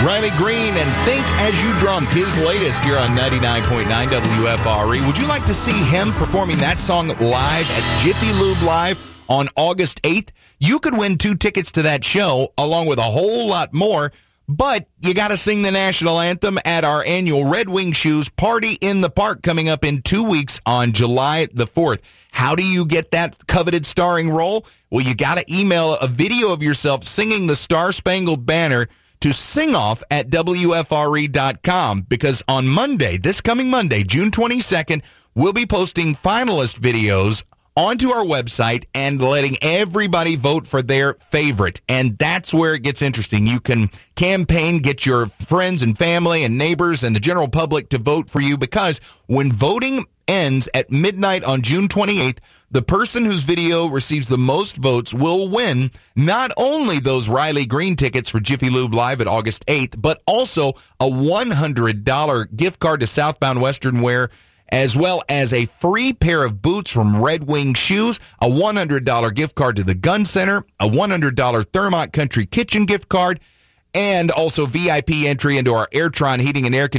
Riley Green and Think As You Drunk, his latest here on 99.9 WFRE. Would you like to see him performing that song live at Jiffy Lube Live on August 8th? You could win 2 tickets to that show, along with a whole lot more, but you got to sing the national anthem at our annual Red Wing Shoes Party in the Park coming up in 2 weeks on July the 4th. How do you get that coveted starring role? Well, you got to email a video of yourself singing the Star Spangled Banner to singoff@WFRE.com, because on Monday, this coming Monday, June 22nd, we'll be posting finalist videos onto our website and letting everybody vote for their favorite. And that's where it gets interesting. You can campaign, get your friends and family and neighbors and the general public to vote for you, because when voting ends at midnight on June 28th, the person whose video receives the most votes will win not only those Riley Green tickets for Jiffy Lube Live at August 8th, but also a $100 gift card to Southbound Western Wear, as well as a free pair of boots from Red Wing Shoes, a $100 gift card to the Gun Center, a $100 Thermont Country Kitchen gift card, and also VIP entry into our Airtron Heating and Air Conditioning